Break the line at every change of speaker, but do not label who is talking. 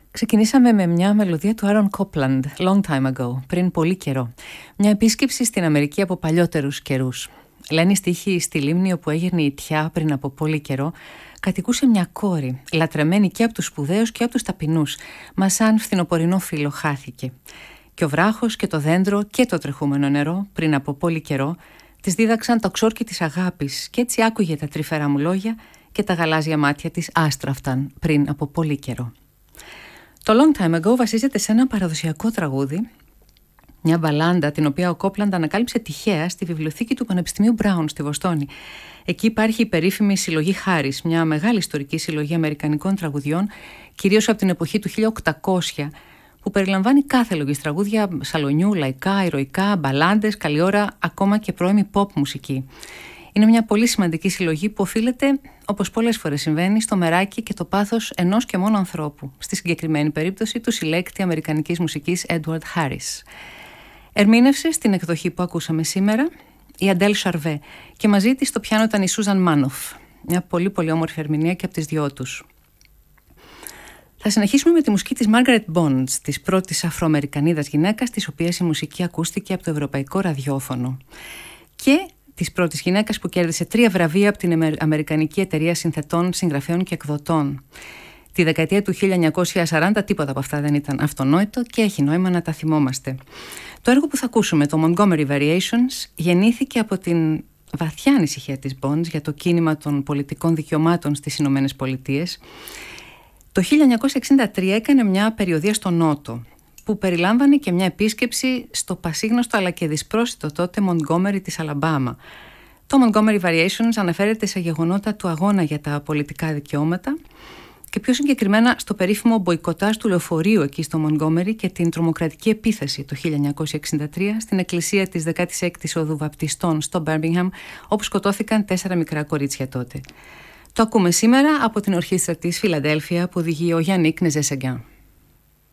Ξεκινήσαμε με μια μελωδία του Aaron Copland, Long Time Ago, πριν πολύ καιρό. Μια επίσκεψη στην Αμερική από παλιότερους καιρούς. Λένε οι στίχοι στη λίμνη όπου έγερνε η Τιά πριν από πολύ καιρό, κατοικούσε μια κόρη, λατρεμένη και από τους σπουδαίους και από τους ταπεινούς, μα σαν φθινοπορεινό φύλλο χάθηκε. Και ο βράχος και το δέντρο και το τρεχούμενο νερό, πριν από πολύ καιρό, της δίδαξαν το ξόρκι της αγάπης και έτσι άκουγε τα τρυφερά μου λόγια και τα γαλάζια μάτια της άστραφταν πριν από πολύ καιρό. Το Long Time Ago βασίζεται σε ένα παραδοσιακό τραγούδι, μια μπαλάντα την οποία ο Κόπλαντ ανακάλυψε τυχαία στη βιβλιοθήκη του Πανεπιστημίου Μπράουν στη Βοστόνη. Εκεί υπάρχει η περίφημη συλλογή Χάρις, μια μεγάλη ιστορική συλλογή αμερικανικών τραγουδιών, κυρίως από την εποχή του 1800, που περιλαμβάνει κάθε λογής τραγούδια σαλονιού, λαϊκά, ηρωικά, μπαλάντες, καλή ώρα, ακόμα και πρώιμη pop μουσική. Είναι μια πολύ σημαντική συλλογή που οφείλεται, όπως πολλές φορές συμβαίνει, στο μεράκι και το πάθος ενός και μόνο ανθρώπου, στη συγκεκριμένη περίπτωση του συλλέκτη αμερικανικής μουσικής Edward Harris. Ερμήνευσε στην εκδοχή που ακούσαμε σήμερα η Αντέλ Σαρβέ και μαζί της στο πιάνο ήταν η Σούζαν Μάνοφ. Μια πολύ πολύ όμορφη ερμηνεία και από τις δυο τους. Θα συνεχίσουμε με τη μουσική της Margaret Bonds, της πρώτης Αφροαμερικανίδας γυναίκας, της οποίας η μουσική ακούστηκε από το Ευρωπαϊκό Ραδιόφωνο. Και της πρώτης γυναίκας που κέρδισε 3 βραβεία από την Αμερικανική Εταιρεία Συνθετών, Συγγραφέων και Εκδοτών. Τη δεκαετία του 1940 τίποτα από αυτά δεν ήταν αυτονόητο και έχει νόημα να τα θυμόμαστε. Το έργο που θα ακούσουμε, το Montgomery Variations, γεννήθηκε από την βαθιά ανησυχία της Bonds για το κίνημα των πολιτικών δικαιωμάτων στις Ηνωμένες Πολιτείες. Το 1963 έκανε μια περιοδεία στο Νότο, που περιλάμβανε και μια επίσκεψη στο πασίγνωστο αλλά και δυσπρόσιτο τότε Montgomery της Αλαμπάμα. Το Montgomery Variations αναφέρεται σε γεγονότα του αγώνα για τα πολιτικά δικαιώματα και πιο συγκεκριμένα στο περίφημο μποϊκοτάζ του λεωφορείου εκεί στο Montgomery και την τρομοκρατική επίθεση το 1963 στην εκκλησία της 16ης Οδού Βαπτιστών στο Birmingham, όπου σκοτώθηκαν 4 μικρά κορίτσια τότε. Το ακούμε σήμερα από την ορχήστρα της Φιλαδέλφια που οδηγεί ο Γιάννικ Νεζέ Σεγκάν.